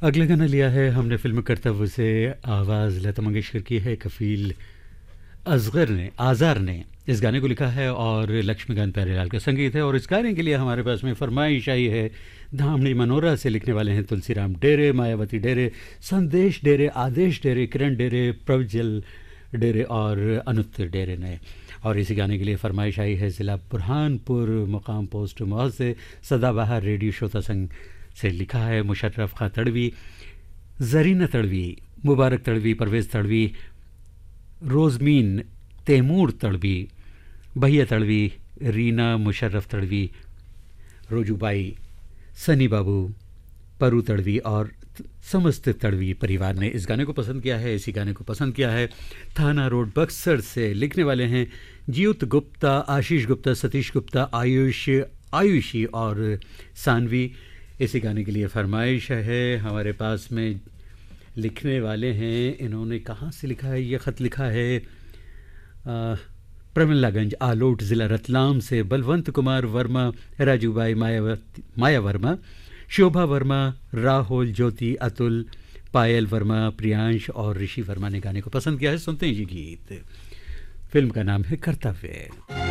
अगला गाना लिया है हमने फ़िल्म कर्तव्य से। आवाज़ लता मंगेशकर की है, कफ़ील आज़ार ने इस गाने को लिखा है और लक्ष्मीकांत प्यारेलाल का संगीत है। और इस गाने के लिए हमारे पास में फरमाइश आई है धामणी मनोरा से। लिखने वाले हैं तुलसीराम डेरे, मायावती डेरे, संदेश डेरे, आदेश डेरे, किरण डेरे, प्रवजल डेरे और अनुत डेरे ने। और इसी गाने के लिए फरमाइश आई है ज़िला बुरहानपुर मुकाम पोस्ट मौज से। सदाबहार रेडियो श्रोता संघ से लिखा है मुशर्रफ खां तड़वी, जरीना तड़वी, मुबारक तड़वी, परवेज़ तड़वी, रोज़मीन तैमूर तड़वी, भैया तड़वी, रीना मुशर्रफ तड़वी, रोजूबाई, सनी बाबू, परू तड़वी और समस्त तड़वी परिवार ने इस गाने को पसंद किया है। इसी गाने को पसंद किया है थाना रोड बक्सर से। लिखने वाले हैं जीउत गुप्ता, आशीष गुप्ता, सतीश गुप्ता, आयुषी और सानवी। इसी गाने के लिए फरमाइश है हमारे पास में। लिखने वाले हैं, इन्होंने कहाँ से लिखा है, ये ख़त लिखा है प्रमिलागंज आलोट ज़िला रतलाम से। बलवंत कुमार वर्मा, राजूबाई, माया वर्मा, शोभा वर्मा, राहुल, ज्योति, अतुल, पायल वर्मा, प्रियांश और ऋषि वर्मा ने गाने को पसंद किया है। सुनते हैं ये गीत। फिल्म का नाम है कर्तव्य।